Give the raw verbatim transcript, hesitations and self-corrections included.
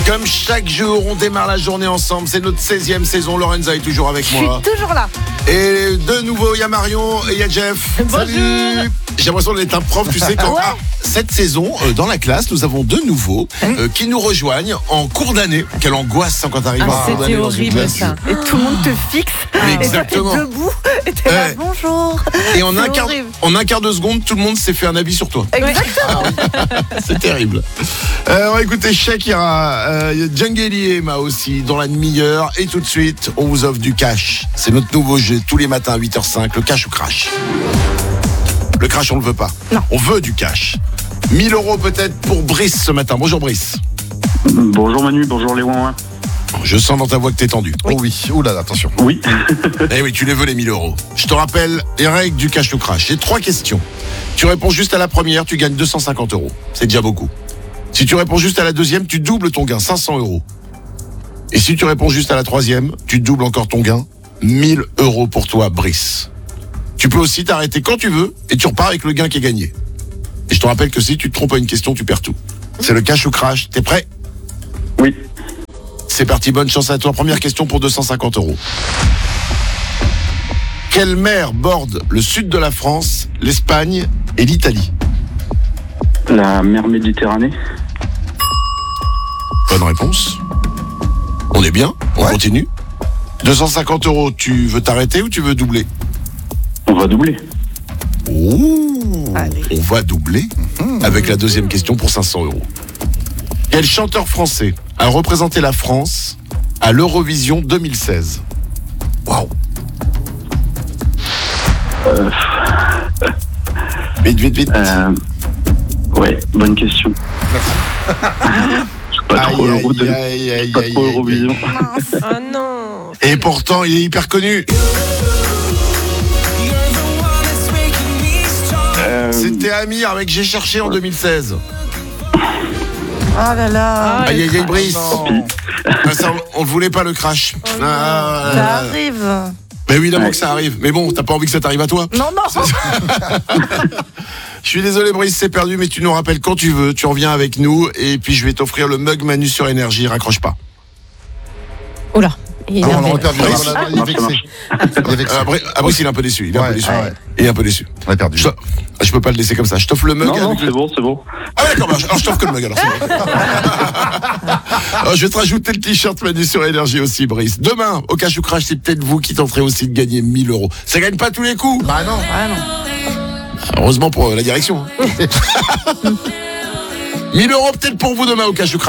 Comme chaque jour, on démarre la journée ensemble. C'est notre seizième saison. Lorenza est toujours avec Je moi. suis toujours là. Et de nouveau, il y a Marion et il y a Jeff. Bonjour. Salut. J'ai l'impression d'être un prof, tu sais, quand Ouais. ah, cette saison, euh, dans la classe, nous avons deux nouveaux euh, qui nous rejoignent en cours d'année. Quelle angoisse hein, quand t'arrives Ah, en cours c'était d'année dans une horrible classe. ça. Et tout le monde te fixe. Exactement. Et toi, t'es debout. Et t'es là, Ouais. bonjour. Et en un, C'est quart, horrible. en un quart de seconde, tout le monde s'est fait un avis sur toi. Exactement. C'est terrible. Euh, on va écouter Shakira, euh, Djangeli et Emma aussi, dans la demi-heure. Et tout de suite, on vous offre du cash. C'est notre nouveau jeu, tous les matins à huit heures cinq, le cash ou crash. Le crash, on le veut pas. Non. On veut du cash. mille euros peut-être pour Brice ce matin. Bonjour Brice. Bonjour Manu, bonjour les ouin. Je sens dans ta voix que t'es tendu. Oh oui, oula, attention. Oui. Eh oui, tu les veux les mille euros. Je te rappelle les règles du cash ou crash. J'ai trois questions. Tu réponds juste à la première, tu gagnes deux cent cinquante euros. C'est déjà beaucoup. Si tu réponds juste à la deuxième, tu doubles ton gain, cinq cents euros. Et si tu réponds juste à la troisième, tu doubles encore ton gain, mille euros pour toi, Brice. Tu peux aussi t'arrêter quand tu veux et tu repars avec le gain qui est gagné. Et je te rappelle que si tu te trompes à une question, tu perds tout. C'est le cash ou crash. T'es prêt ? Oui. C'est parti, bonne chance à toi. Première question pour deux cent cinquante euros. Quelle mer borde le sud de la France, l'Espagne et l'Italie ? La mer Méditerranée. Bonne réponse. On est bien, on Ouais. continue. deux cent cinquante euros, tu veux t'arrêter ou tu veux doubler ? On va doubler. Ouh, Allez. on va doubler avec la deuxième question pour cinq cents euros. Quel chanteur français a représenté la France à l'Eurovision deux mille seize ? Waouh. Euh, Vite, vite, vite. euh, ouais, bonne question. Je suis pas trop Aïe, Euro de- aïe, aïe, pas aïe, trop aïe, aïe. Eurovision. Ah non. Et pourtant, il est hyper connu. Euh, C'était Amir avec J'ai cherché en deux mille seize. Oh là là. Aïe, aïe, aïe, Brice. Non. Ah, ça, on ne voulait pas le crash. Ah, là, Ça là, là. arrive. Mais évidemment Ouais. que ça arrive. Mais bon, t'as pas envie que ça t'arrive à toi. Non, non. Je suis désolé, Brice, c'est perdu, mais tu nous rappelles quand tu veux. Tu reviens avec nous et puis je vais t'offrir le mug Manu sur énergie. Raccroche pas. Oula. Il est Ah, on énervé. aurait perdu. Brice. Ah, il est marche, vexé. Il est vexé. Ah, Bri- ah, Brice, il est un peu déçu. Il est un Ouais, peu déçu. ah ouais. Il est un peu déçu. On a perdu. Je, te- je peux pas le laisser comme ça. Je t'offre le mug. Non, non, avec le- c'est bon, c'est bon. Ah ouais, d'accord, bah, alors je t'offre que le mug alors. c'est bon. Alors, je vais te rajouter le t-shirt Manu sur énergie aussi, Brice. Demain, au cash ou crash, c'est peut-être vous qui tenterez aussi de gagner mille euros. Ça gagne pas tous les coups. Bah non. Ah non. Heureusement pour euh, la direction. hein. mille euros peut-être pour vous demain au cash ou crash.